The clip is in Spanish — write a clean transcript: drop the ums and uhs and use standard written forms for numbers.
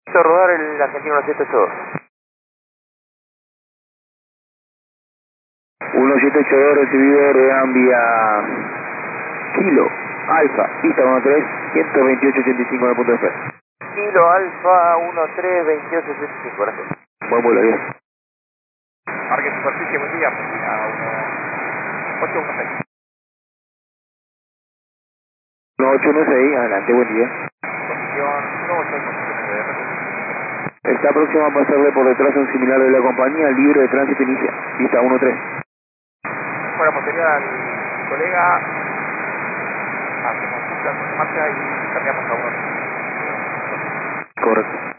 Rodar el argentino 178. 1782 recibido, ruedan vía Kilo, Alfa, Pista 13, 128.85 en el punto de fe. Kilo Alfa 132875, gracias. Buen vuelo, adiós. Marque superficie, buen día, a 816. 1816, adelante, buen día. Posición 1819. Está próximo a pasarle por detrás un similar de la compañía, libre de tránsito inicia, pista 13. Bueno, pues sería el colega, hacemos marcha y cambiamos a uno. Correcto.